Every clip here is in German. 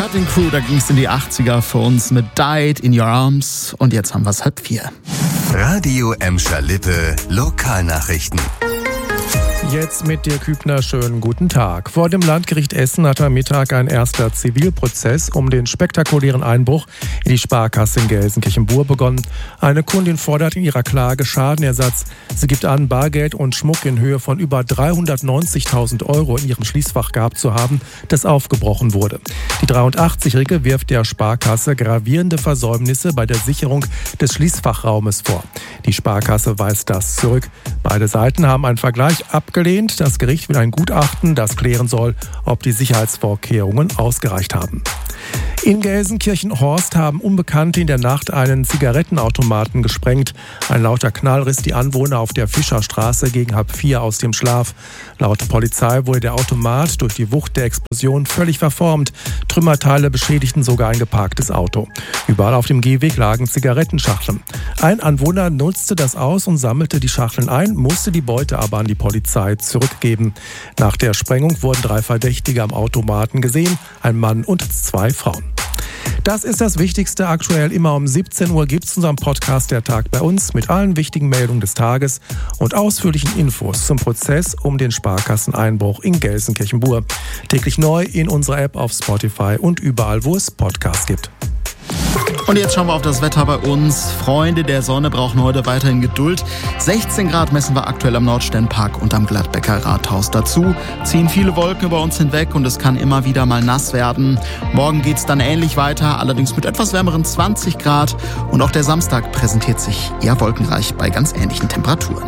Cutting Crew, da ging es in die 80er für uns mit Died in Your Arms. Und jetzt haben wir es 3:30. Radio Emscher Lippe, Lokalnachrichten. Jetzt mit dir, Kübner, schönen guten Tag. Vor dem Landgericht Essen hat am Mittag ein erster Zivilprozess um den spektakulären Einbruch in die Sparkasse in Gelsenkirchen-Bur begonnen. Eine Kundin fordert in ihrer Klage Schadenersatz. Sie gibt an, Bargeld und Schmuck in Höhe von über 390.000 € in ihrem Schließfach gehabt zu haben, das aufgebrochen wurde. Die 83-Jährige wirft der Sparkasse gravierende Versäumnisse bei der Sicherung des Schließfachraumes vor. Die Sparkasse weist das zurück. Beide Seiten haben einen Vergleich abgelehnt. Das Gericht will ein Gutachten, das klären soll, ob die Sicherheitsvorkehrungen ausgereicht haben. In Gelsenkirchen-Horst haben Unbekannte in der Nacht einen Zigarettenautomaten gesprengt. Ein lauter Knall riss die Anwohner auf der Fischerstraße gegen 3:30 aus dem Schlaf. Laut Polizei wurde der Automat durch die Wucht der Explosion völlig verformt. Trümmerteile beschädigten sogar ein geparktes Auto. Überall auf dem Gehweg lagen Zigarettenschachteln. Ein Anwohner nutzte das aus und sammelte die Schachteln ein, musste die Beute aber an die Polizei zurückgeben. Nach der Sprengung wurden 3 Verdächtige am Automaten gesehen, ein Mann und 2 Frauen. Das ist das Wichtigste aktuell. Immer um 17 Uhr gibt es unseren Podcast Der Tag bei uns mit allen wichtigen Meldungen des Tages und ausführlichen Infos zum Prozess um den Sparkasseneinbruch in Gelsenkirchen-Bur. Täglich neu in unserer App auf Spotify und überall, wo es Podcasts gibt. Und jetzt schauen wir auf das Wetter bei uns. Freunde der Sonne brauchen heute weiterhin Geduld. 16 Grad messen wir aktuell am Nordsternpark und am Gladbecker Rathaus. Dazu ziehen viele Wolken über uns hinweg und es kann immer wieder mal nass werden. Morgen geht's dann ähnlich weiter, allerdings mit etwas wärmeren 20 Grad. Und auch der Samstag präsentiert sich eher wolkenreich bei ganz ähnlichen Temperaturen.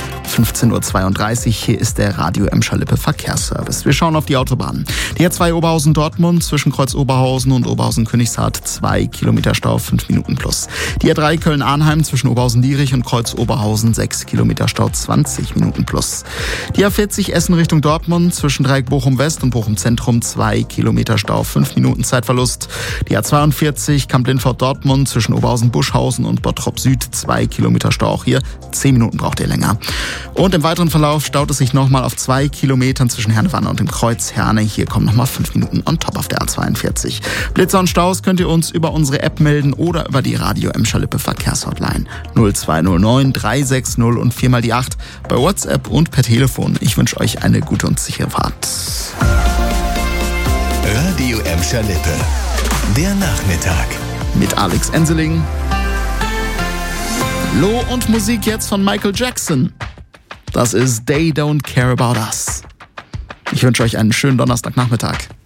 15:32 Uhr, hier ist der Radio Emscher Lippe Verkehrsservice. Wir schauen auf die Autobahn. Die A2 Oberhausen-Dortmund zwischen Kreuz Oberhausen und Oberhausen-Königshardt 2 Kilometer Stau, 5 Minuten plus. Die A3 Köln-Arnheim zwischen Oberhausen-Dierich und Kreuz Oberhausen 6 Kilometer Stau, 20 Minuten plus. Die A40 Essen Richtung Dortmund zwischen Dreieck Bochum-West und Bochum-Zentrum 2 Kilometer Stau, 5 Minuten Zeitverlust. Die A42 Kamp-Lindfort-Dortmund zwischen Oberhausen-Buschhausen und Bottrop-Süd 2 Kilometer Stau, auch hier 10 Minuten braucht ihr länger. Und im weiteren Verlauf staut es sich nochmal auf 2 Kilometern zwischen Herne-Wanne und dem Kreuz Herne. Hier kommen nochmal 5 Minuten on top auf der A42. Blitzer und Staus könnt ihr uns über unsere App melden oder über die Radio Emscher Lippe Verkehrshotline 0209 360 und 4 die 8 bei WhatsApp und per Telefon. Ich wünsche euch eine gute und sichere Fahrt. Radio Emscher Lippe, der Nachmittag. Mit Alex Enseling. Loh und Musik jetzt von Michael Jackson. Das ist They Don't Care About Us. Ich wünsche euch einen schönen Donnerstagnachmittag.